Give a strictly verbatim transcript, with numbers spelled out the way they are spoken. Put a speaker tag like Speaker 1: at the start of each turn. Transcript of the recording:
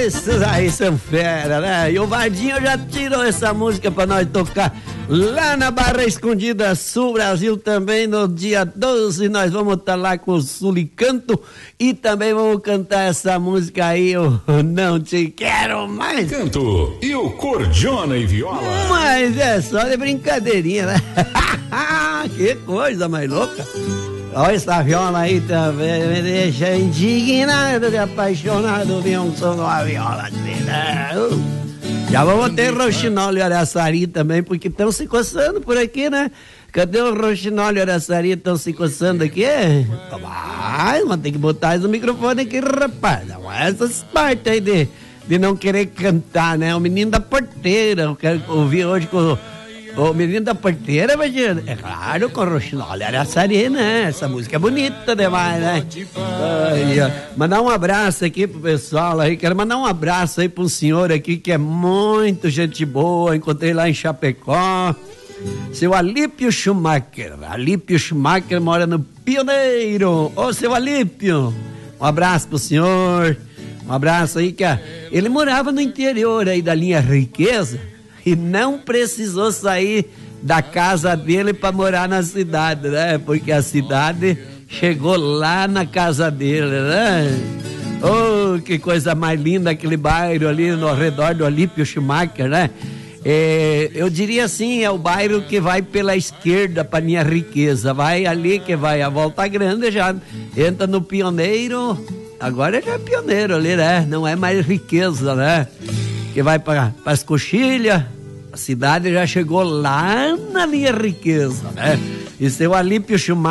Speaker 1: Esses aí são fera, né? E o Vardinho já tirou essa música pra nós tocar lá na Barra Escondida Sul Brasil também no dia doze. Nós vamos estar lá com o Sulicanto e também vamos cantar essa música aí, eu Não Te Quero Mais.
Speaker 2: Canto e o Cordiona e Viola.
Speaker 1: Mas é só de brincadeirinha, né? Que coisa mais louca. Olha essa viola aí também, me deixa indignado, de apaixonado de um som de uma viola. Já vamos ter Roxinol e Araçari também, porque estão se coçando por aqui, né? Cadê o Roxinol e Araçari? Estão se coçando aqui? Vai, mas tem que botar isso no microfone aqui, rapaz. Não é essas partes aí de, de não querer cantar, né? O menino da porteira, eu quero ouvir hoje com o O menino da porteira, imagina. É claro, com o Roxinol e Araçari, né? Essa música é bonita demais, né? Ai, ó. Mandar um abraço aqui pro pessoal aí. Quero mandar um abraço aí pro senhor aqui que é muito gente boa. Encontrei lá em Chapecó. Seu Alípio Schumacher. Alípio Schumacher mora no Pioneiro. Ô, seu Alípio, um abraço pro senhor. Um abraço aí que a... ele morava no interior aí da linha Riqueza e não precisou sair da casa dele para morar na cidade, né? Porque a cidade chegou lá na casa dele, né? Oh, que coisa mais linda aquele bairro ali no redor do Alípio Schumacher, né? É, eu diria assim, é o bairro que vai pela esquerda para minha Riqueza, vai ali que vai a Volta Grande, já entra no Pioneiro, agora já é Pioneiro ali, né? Não é mais Riqueza, né? Que vai para as Coxilhas, a cidade já chegou lá na linha Riqueza, né? E seu Alípio Schumacher